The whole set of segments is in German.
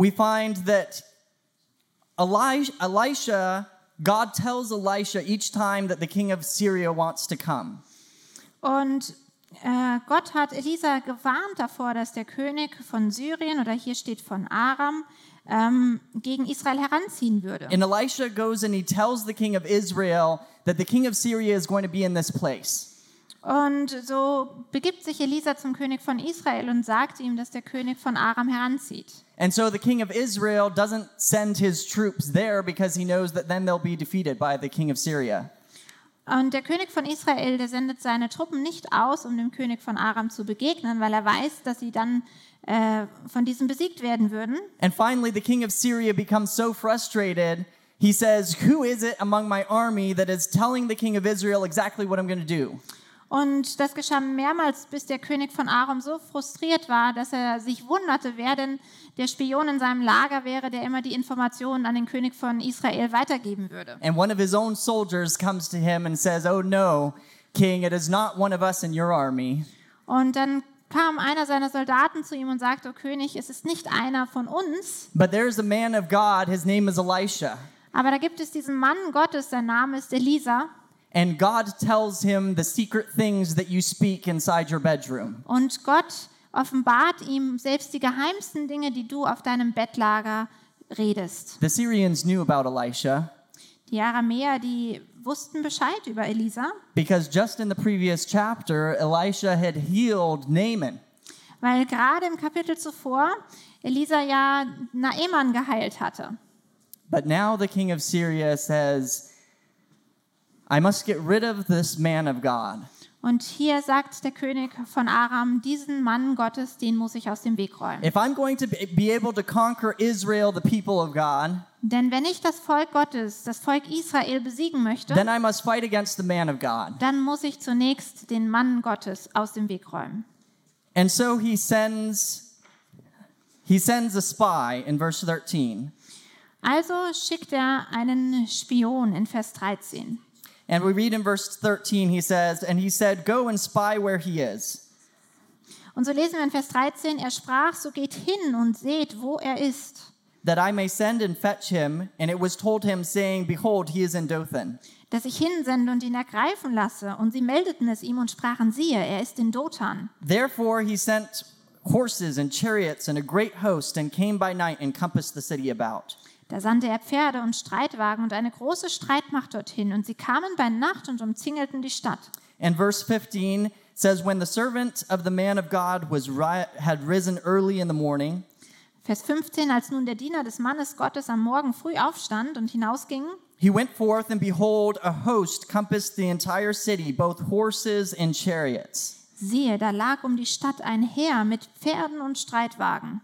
we find that Elisha, God tells Elisha each time that the king of Syria wants to come. Und Gott hat Elisa gewarnt davor, dass der König von Syrien, oder hier steht von Aram, gegen Israel heranziehen würde. And Elisha goes and he tells the king of Israel that the king of Syria is going to be in this place. Und so begibt sich Elisa zum König von Israel und sagt ihm, dass der König von Aram heranzieht. And so the king of Israel doesn't send his troops there because he knows that then they'll be defeated by the king of Syria. Und der König von Israel, der sendet seine Truppen nicht aus, um dem König von Aram zu begegnen, weil er weiß, dass sie dann von diesem besiegt werden würden. And finally the king of Syria becomes so frustrated, he says, "Who is it among my army that is telling the king of Israel exactly what I'm going to do?" Und das geschah mehrmals, bis der König von Aram so frustriert war, dass er sich wunderte, wer denn der Spion in seinem Lager wäre, der immer die Informationen an den König von Israel weitergeben würde. And one of his own soldiers comes to him and says, "Oh no, king, it is not one of us in your army." Und dann kam einer seiner Soldaten zu ihm und sagte, "O König, es ist nicht einer von uns, But there's a man of God, his name is Elisha. aber da gibt es diesen Mann Gottes, sein Name ist Elisa. And God tells him the secret things that you speak inside your bedroom." Und Gott offenbart ihm selbst die geheimsten Dinge, die du auf deinem Bettlager redest." The Syrians knew about Elisha Die Aramäer, die wussten Bescheid über Elisa, because just in the previous chapter, Elisha had healed Naaman. weil gerade im Kapitel zuvor Elisa ja Naaman geheilt hatte. But now the king of Syria says, "I must get rid of this man of God." Und hier sagt der König von Aram, diesen Mann Gottes, den muss ich aus dem Weg räumen. If I'm going to be able to conquer Israel, the people of God, Denn wenn ich das Volk Gottes, das Volk Israel besiegen möchte, then I must fight against the man of God. dann muss ich zunächst den Mann Gottes aus dem Weg räumen. And so he sends a spy in verse 13. Also schickt er einen Spion in Vers 13. And we read in verse 13, he says, "And he said, go and spy where he is." Und so lesen wir in Vers 13, er sprach, so geht hin und seht, wo er ist, "That I may send and fetch him." And it was told him, saying, "Behold, he is in Dothan." dass ich hinsende und ihn ergreifen lasse. Und sie meldeten es ihm und sprachen, siehe, er ist in Dothan. Therefore he sent horses and chariots and a great host, and came by night and compassed the city about. Da sandte er Pferde und Streitwagen und eine große Streitmacht dorthin. Und sie kamen bei Nacht und umzingelten die Stadt. And verse 15 says, "When the servant of the man of God had risen early in the morning," Vers 15, als nun der Diener des Mannes Gottes am Morgen früh aufstand und hinausging, he went forth, and behold, a host compassed the entire city, both horses and chariots. siehe, da lag um die Stadt ein Heer mit Pferden und Streitwagen.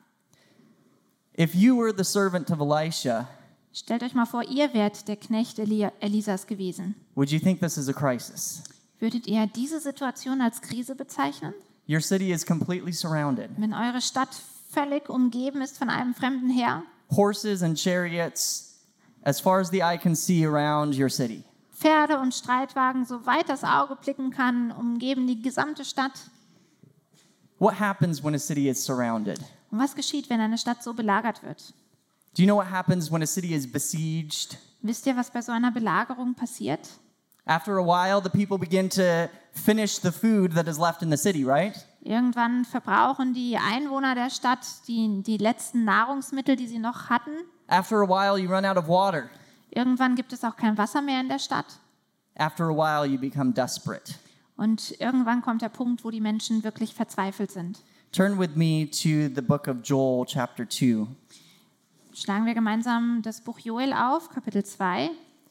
If you were the servant of Elisha, Stellt euch mal vor, ihr wärt der Knecht Elisas gewesen. would you think this is a crisis? Würdet ihr diese Situation als Krise bezeichnen? Your city is completely surrounded. Wenn eure Stadt völlig umgeben ist von einem fremden Heer? Horses and chariots, as far as the eye can see around your city. Pferde und Streitwagen, soweit das Auge blicken kann, umgeben die gesamte Stadt. What happens when a city is surrounded? Und was geschieht, wenn eine Stadt so belagert wird? Do you know what happens when a city is besieged? Wisst ihr, was bei so einer Belagerung passiert? After a while, the people begin to finish the food that is left in the city, right? Irgendwann verbrauchen die Einwohner der Stadt die letzten Nahrungsmittel, die sie noch hatten. After a while, you run out of water. Irgendwann gibt es auch kein Wasser mehr in der Stadt. After a while, you become desperate. Und irgendwann kommt der Punkt, wo die Menschen wirklich verzweifelt sind. Turn with me to the book of Joel, chapter 2. Schlagen wir gemeinsam das Buch Joel auf, Kapitel 2.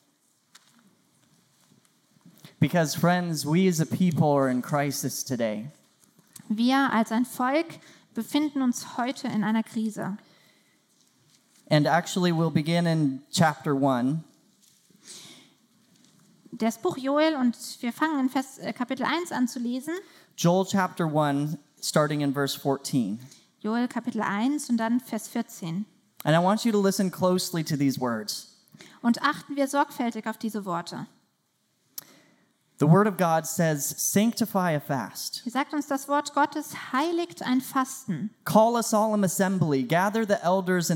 Because, friends, we as a people are in crisis today. Wir als ein Volk befinden uns heute in einer Krise. And actually, we'll begin in chapter 1. Das Buch Joel, und wir fangen in Kapitel 1 an zu lesen. Joel chapter 1, starting in verse 14. Joel Kapitel 1 und dann Vers 14. And I want you to listen closely to these words. Und achten wir sorgfältig auf diese Worte. The word of God says, "Sanctify a fast. Hier sagt uns das Wort Gottes, heiligt ein Fasten. Call a solemn assembly, gather the elders